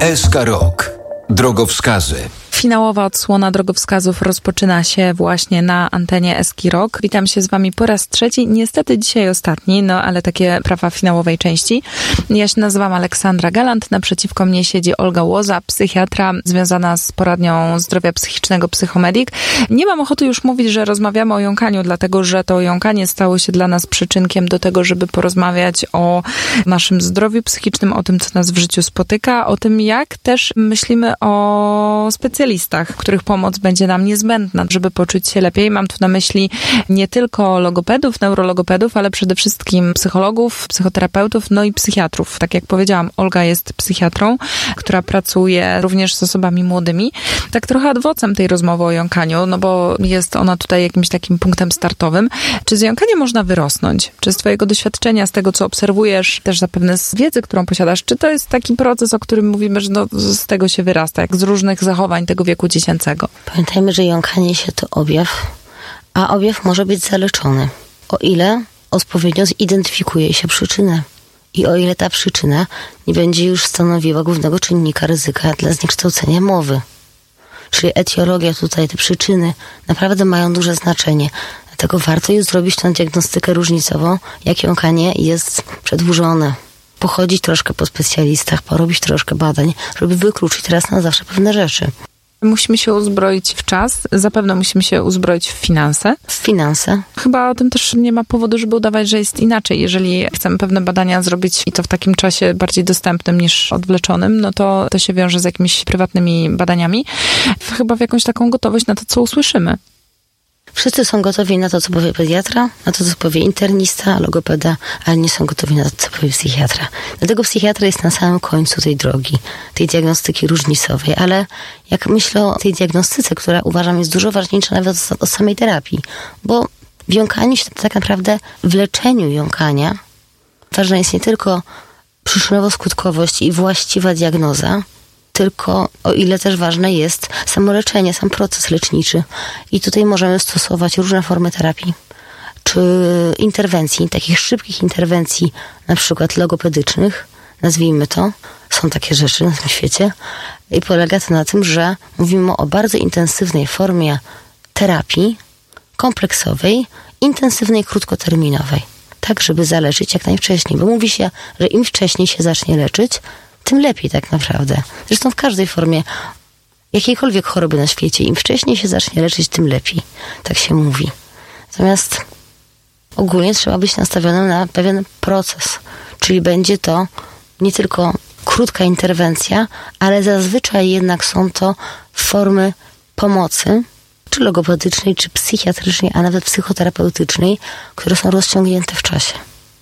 SK Rok. Drogowskazy. Finałowa odsłona drogowskazów rozpoczyna się właśnie na antenie SK Rok. Witam się z wami po raz trzeci, niestety dzisiaj ostatni, ale takie prawa finałowej części. Ja się nazywam Aleksandra Galant, naprzeciwko mnie siedzi Olga Łoza, psychiatra związana z poradnią zdrowia psychicznego Psychomedik. Nie mam ochoty już mówić, że rozmawiamy o jąkaniu, dlatego że to jąkanie stało się dla nas przyczynkiem do tego, żeby porozmawiać o naszym zdrowiu psychicznym, o tym, co nas w życiu spotyka, o tym, jak też myślimy o specjalistach, których pomoc będzie nam niezbędna, żeby poczuć się lepiej. Mam tu na myśli nie tylko logopedów, neurologopedów, ale przede wszystkim psychologów, psychoterapeutów, i psychiatrów. Tak jak powiedziałam, Olga jest psychiatrą, która pracuje również z osobami młodymi. Tak trochę adwocem tej rozmowy o jąkaniu, bo jest ona tutaj jakimś takim punktem startowym. Czy z jąkania można wyrosnąć? Czy z twojego doświadczenia, z tego, co obserwujesz, też zapewne z wiedzy, którą posiadasz, czy to jest taki proces, o którym mówimy, że z tego się wyrasta, jak z różnych zachowań tego wieku dziecięcego? Pamiętajmy, że jąkanie się to objaw, a objaw może być zaleczony, o ile odpowiednio zidentyfikuje się przyczynę i o ile ta przyczyna nie będzie już stanowiła głównego czynnika ryzyka dla zniekształcenia mowy. Czyli etiologia tutaj, te przyczyny naprawdę mają duże znaczenie. Dlatego warto już zrobić tę diagnostykę różnicową, jak jąkanie jest przedłużone. Pochodzić troszkę po specjalistach, porobić troszkę badań, żeby wykluczyć raz na zawsze pewne rzeczy. Musimy się uzbroić w czas, zapewne musimy się uzbroić w finanse. W finanse. Chyba o tym też nie ma powodu, żeby udawać, że jest inaczej. Jeżeli chcemy pewne badania zrobić i to w takim czasie bardziej dostępnym niż odwleczonym, to się wiąże z jakimiś prywatnymi badaniami. Chyba w jakąś taką gotowość na to, co usłyszymy. Wszyscy są gotowi na to, co powie pediatra, na to, co powie internista, logopeda, ale nie są gotowi na to, co powie psychiatra. Dlatego psychiatra jest na samym końcu tej drogi, tej diagnostyki różnicowej, ale jak myślę o tej diagnostyce, która uważam jest dużo ważniejsza nawet od samej terapii, bo w jąkaniu się tak naprawdę, w leczeniu jąkania ważna jest nie tylko przyczynowo-skutkowość i właściwa diagnoza, tylko o ile też ważne jest samo leczenie, sam proces leczniczy. I tutaj możemy stosować różne formy terapii, czy interwencji, takich szybkich interwencji, na przykład logopedycznych, nazwijmy to. Są takie rzeczy na tym świecie. I polega to na tym, że mówimy o bardzo intensywnej formie terapii, kompleksowej, intensywnej, krótkoterminowej. Tak, żeby zaleczyć jak najwcześniej. Bo mówi się, że im wcześniej się zacznie leczyć, tym lepiej tak naprawdę. Zresztą w każdej formie jakiejkolwiek choroby na świecie, im wcześniej się zacznie leczyć, tym lepiej. Tak się mówi. Natomiast ogólnie trzeba być nastawionym na pewien proces. Czyli będzie to nie tylko krótka interwencja, ale zazwyczaj jednak są to formy pomocy, czy logopedycznej, czy psychiatrycznej, a nawet psychoterapeutycznej, które są rozciągnięte w czasie.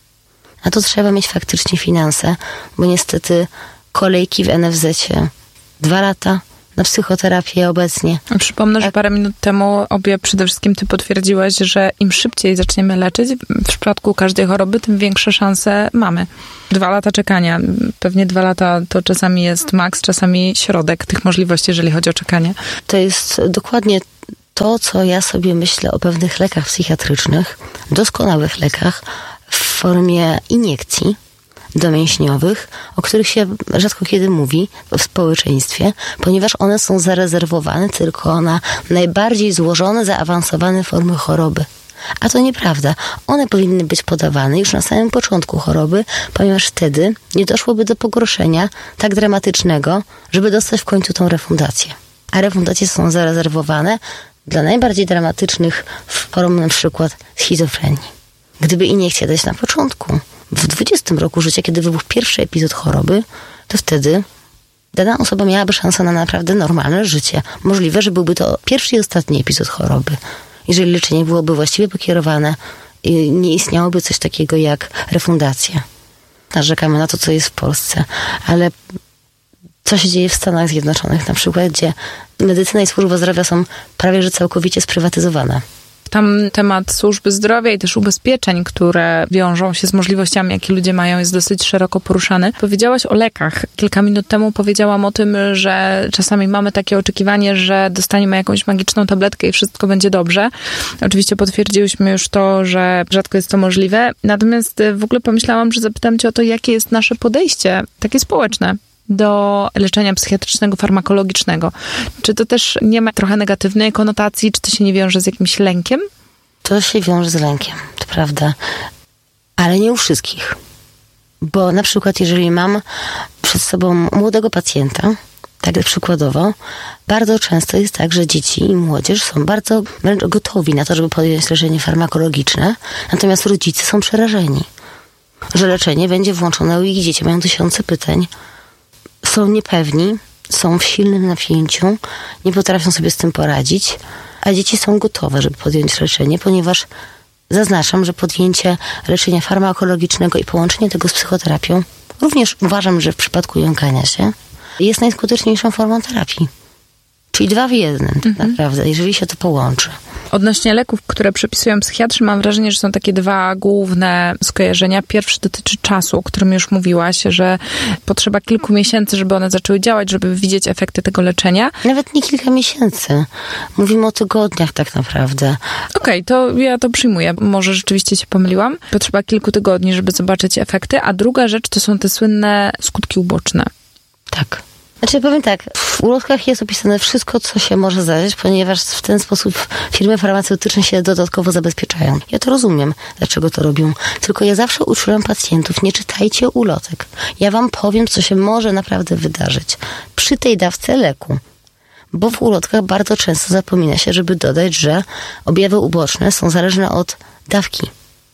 Na to trzeba mieć faktycznie finanse, bo niestety kolejki w NFZ-cie 2 lata na psychoterapię obecnie. Przypomnę, że parę minut temu przede wszystkim ty potwierdziłaś, że im szybciej zaczniemy leczyć, w przypadku każdej choroby, tym większe szanse mamy. 2 lata czekania. Pewnie 2 lata to czasami jest maks, czasami środek tych możliwości, jeżeli chodzi o czekanie. To jest dokładnie to, co ja sobie myślę o pewnych lekach psychiatrycznych, doskonałych lekach, w formie iniekcji domięśniowych, o których się rzadko kiedy mówi w społeczeństwie, ponieważ one są zarezerwowane tylko na najbardziej złożone, zaawansowane formy choroby. A to nieprawda. One powinny być podawane już na samym początku choroby, ponieważ wtedy nie doszłoby do pogorszenia tak dramatycznego, żeby dostać w końcu tą refundację. A refundacje są zarezerwowane dla najbardziej dramatycznych form, na przykład schizofrenii. Gdyby iniekcję dać na początku, w 20 roku życia, kiedy wybuchł pierwszy epizod choroby, to wtedy dana osoba miałaby szansę na naprawdę normalne życie. Możliwe, że byłby to pierwszy i ostatni epizod choroby. Jeżeli leczenie byłoby właściwie pokierowane i nie istniałoby coś takiego jak refundacja. Narzekamy na to, co jest w Polsce, ale co się dzieje w Stanach Zjednoczonych na przykład, gdzie medycyna i służba zdrowia są prawie że całkowicie sprywatyzowane. Tam temat służby zdrowia i też ubezpieczeń, które wiążą się z możliwościami, jakie ludzie mają, jest dosyć szeroko poruszany. Powiedziałaś o lekach. Kilka minut temu powiedziałam o tym, że czasami mamy takie oczekiwanie, że dostaniemy jakąś magiczną tabletkę i wszystko będzie dobrze. Oczywiście potwierdziłyśmy już to, że rzadko jest to możliwe. Natomiast w ogóle pomyślałam, że zapytam cię o to, jakie jest nasze podejście takie społeczne do leczenia psychiatrycznego, farmakologicznego. Czy to też nie ma trochę negatywnej konotacji? Czy to się nie wiąże z jakimś lękiem? To się wiąże z lękiem, to prawda. Ale nie u wszystkich. Bo na przykład, jeżeli mam przed sobą młodego pacjenta, tak przykładowo, bardzo często jest tak, że dzieci i młodzież są bardzo wręcz gotowi na to, żeby podjąć leczenie farmakologiczne, natomiast rodzice są przerażeni, że leczenie będzie włączone u ich dzieci. Mają tysiące pytań, są niepewni, są w silnym napięciu, nie potrafią sobie z tym poradzić, a dzieci są gotowe, żeby podjąć leczenie, ponieważ zaznaczam, że podjęcie leczenia farmakologicznego i połączenie tego z psychoterapią, również uważam, że w przypadku jąkania się, jest najskuteczniejszą formą terapii. Czyli 2 w 1 tak naprawdę, jeżeli się to połączy. Odnośnie leków, które przepisują psychiatrzy, mam wrażenie, że są takie 2 główne skojarzenia. Pierwszy dotyczy czasu, o którym już mówiłaś, że potrzeba kilku miesięcy, żeby one zaczęły działać, żeby widzieć efekty tego leczenia. Nawet nie kilka miesięcy. Mówimy o tygodniach tak naprawdę. Okej, to ja to przyjmuję. Może rzeczywiście się pomyliłam. Potrzeba kilku tygodni, żeby zobaczyć efekty. A druga rzecz to są te słynne skutki uboczne. Tak. Znaczy powiem tak, w ulotkach jest opisane wszystko, co się może zdarzyć, ponieważ w ten sposób firmy farmaceutyczne się dodatkowo zabezpieczają. Ja to rozumiem, dlaczego to robią. Tylko ja zawsze uczulam pacjentów, nie czytajcie ulotek. Ja wam powiem, co się może naprawdę wydarzyć przy tej dawce leku. Bo w ulotkach bardzo często zapomina się, żeby dodać, że objawy uboczne są zależne od dawki.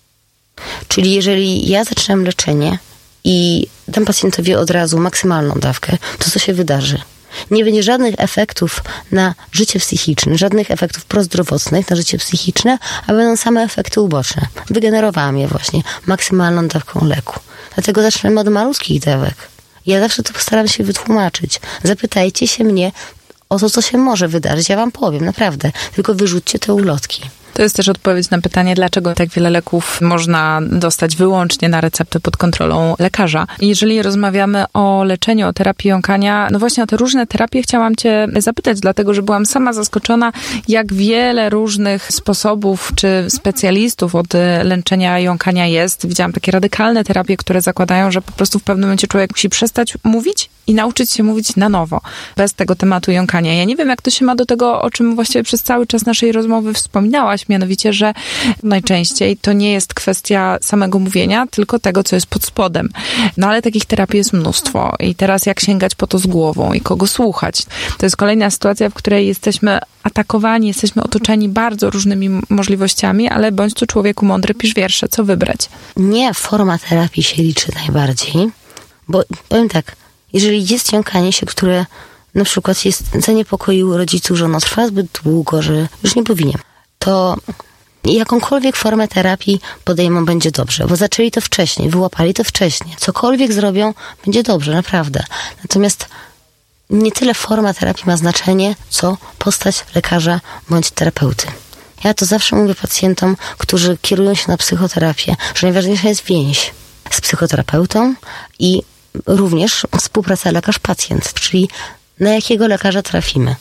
Czyli jeżeli ja zaczynam leczenie i dam pacjentowi od razu maksymalną dawkę, to co się wydarzy? Nie będzie żadnych efektów na życie psychiczne, żadnych efektów prozdrowotnych na życie psychiczne, a będą same efekty uboczne. Wygenerowałam je właśnie maksymalną dawką leku. Dlatego zaczynamy od malutkich dawek. Ja zawsze to postaram się wytłumaczyć. Zapytajcie się mnie o to, co się może wydarzyć. Ja wam powiem, naprawdę. Tylko wyrzućcie te ulotki. To jest też odpowiedź na pytanie, dlaczego tak wiele leków można dostać wyłącznie na receptę pod kontrolą lekarza. Jeżeli rozmawiamy o leczeniu, o terapii jąkania, no właśnie o te różne terapie chciałam cię zapytać, dlatego że byłam sama zaskoczona, jak wiele różnych sposobów czy specjalistów od leczenia jąkania jest. Widziałam takie radykalne terapie, które zakładają, że po prostu w pewnym momencie człowiek musi przestać mówić i nauczyć się mówić na nowo, bez tego tematu jąkania. Ja nie wiem, jak to się ma do tego, o czym właściwie przez cały czas naszej rozmowy wspominałaś, mianowicie, że najczęściej to nie jest kwestia samego mówienia, tylko tego, co jest pod spodem. No ale takich terapii jest mnóstwo i teraz jak sięgać po to z głową i kogo słuchać. To jest kolejna sytuacja, w której jesteśmy atakowani, jesteśmy otoczeni bardzo różnymi możliwościami, ale bądź tu człowieku mądry, pisz wiersze, co wybrać? Nie forma terapii się liczy najbardziej, bo powiem tak, jeżeli jest jąkanie się, które na przykład zaniepokoiło rodziców, że ono trwa zbyt długo, że już nie powinien, to jakąkolwiek formę terapii podejmą, będzie dobrze, bo zaczęli to wcześniej, wyłapali to wcześniej. Cokolwiek zrobią, będzie dobrze, naprawdę. Natomiast nie tyle forma terapii ma znaczenie, co postać lekarza bądź terapeuty. Ja to zawsze mówię pacjentom, którzy kierują się na psychoterapię, że najważniejsza jest więź z psychoterapeutą i również współpraca lekarz-pacjent, czyli na jakiego lekarza trafimy.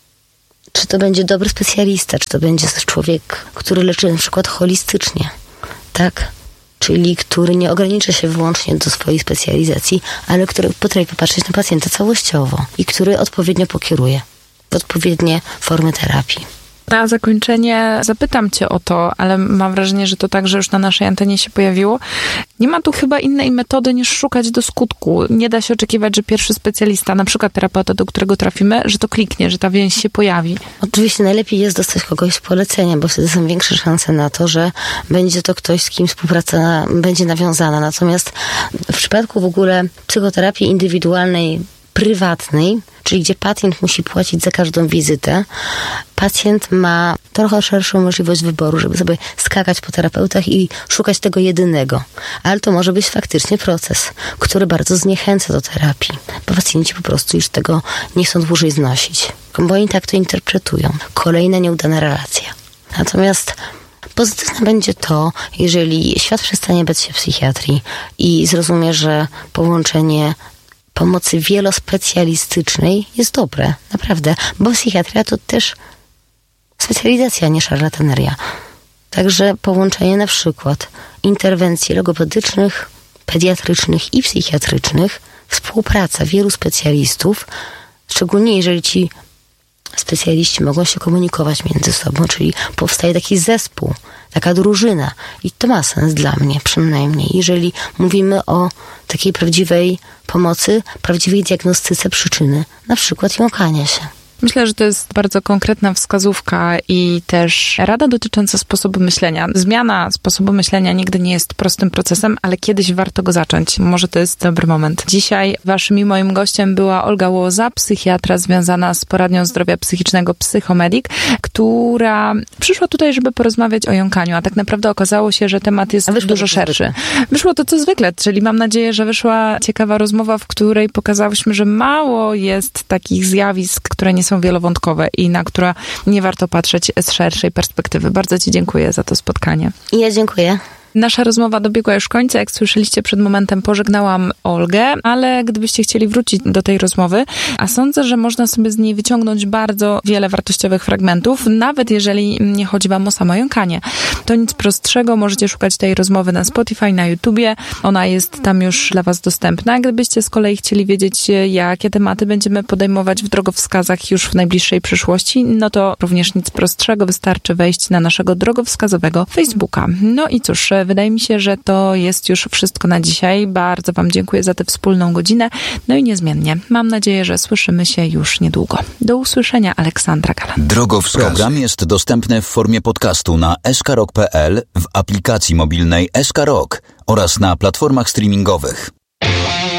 Czy to będzie dobry specjalista, czy to będzie człowiek, który leczy na przykład holistycznie, tak? Czyli który nie ogranicza się wyłącznie do swojej specjalizacji, ale który potrafi popatrzeć na pacjenta całościowo i który odpowiednio pokieruje w odpowiednie formy terapii. Na zakończenie zapytam cię o to, ale mam wrażenie, że to także już na naszej antenie się pojawiło. Nie ma tu chyba innej metody niż szukać do skutku. Nie da się oczekiwać, że pierwszy specjalista, na przykład terapeuta, do którego trafimy, że to kliknie, że ta więź się pojawi. Oczywiście najlepiej jest dostać kogoś z polecenia, bo wtedy są większe szanse na to, że będzie to ktoś, z kim współpraca będzie nawiązana. Natomiast w przypadku w ogóle psychoterapii indywidualnej, prywatnej, czyli gdzie pacjent musi płacić za każdą wizytę, pacjent ma trochę szerszą możliwość wyboru, żeby sobie skakać po terapeutach i szukać tego jedynego. Ale to może być faktycznie proces, który bardzo zniechęca do terapii, bo pacjenci po prostu już tego nie chcą dłużej znosić, bo oni tak to interpretują. Kolejna nieudana relacja. Natomiast pozytywne będzie to, jeżeli świat przestanie bać się psychiatrii i zrozumie, że połączenie pomocy wielospecjalistycznej jest dobre, naprawdę, bo psychiatria to też specjalizacja, nie szarlataneria. Także połączenie na przykład interwencji logopedycznych, pediatrycznych i psychiatrycznych współpraca wielu specjalistów, szczególnie jeżeli ci specjaliści mogą się komunikować między sobą, czyli powstaje taki zespół, taka drużyna. I to ma sens dla mnie przynajmniej, jeżeli mówimy o takiej prawdziwej pomocy, prawdziwej diagnostyce przyczyny, na przykład jąkania się. Myślę, że to jest bardzo konkretna wskazówka i też rada dotycząca sposobu myślenia. Zmiana sposobu myślenia nigdy nie jest prostym procesem, ale kiedyś warto go zacząć. Może to jest dobry moment. Dzisiaj waszym i moim gościem była Olga Łoza, psychiatra związana z poradnią zdrowia psychicznego Psychomedik, która przyszła tutaj, żeby porozmawiać o jąkaniu, a tak naprawdę okazało się, że temat jest dużo szerszy. Wyszło to co zwykle, czyli mam nadzieję, że wyszła ciekawa rozmowa, w której pokazałyśmy, że mało jest takich zjawisk, które nie są wielowątkowe i na które nie warto patrzeć z szerszej perspektywy. Bardzo ci dziękuję za to spotkanie. I ja dziękuję. Nasza rozmowa dobiegła już końca. Jak słyszeliście przed momentem, pożegnałam Olgę, ale gdybyście chcieli wrócić do tej rozmowy, a sądzę, że można sobie z niej wyciągnąć bardzo wiele wartościowych fragmentów, nawet jeżeli nie chodzi wam o samo jąkanie. To nic prostszego. Możecie szukać tej rozmowy na Spotify, na YouTubie. Ona jest tam już dla was dostępna. Gdybyście z kolei chcieli wiedzieć, jakie tematy będziemy podejmować w drogowskazach już w najbliższej przyszłości, no to również nic prostszego. Wystarczy wejść na naszego drogowskazowego Facebooka. No i cóż, wydaje mi się, że to jest już wszystko na dzisiaj. Bardzo wam dziękuję za tę wspólną godzinę. No i niezmiennie mam nadzieję, że słyszymy się już niedługo. Do usłyszenia, Aleksandra Galan. Drogowskazy. Program jest dostępny w formie podcastu na skrok.pl, w aplikacji mobilnej SK Rock oraz na platformach streamingowych.